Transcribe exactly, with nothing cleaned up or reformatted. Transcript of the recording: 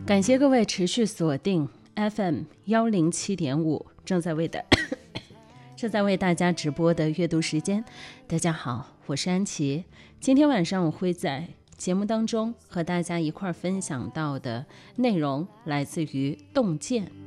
感谢各位持续锁定 F M 幺零七点五，正在为的正在为大家直播的阅读时间。大家好，我是安琪。今天晚上我会在节目当中和大家一块分享到的内容来自于洞见。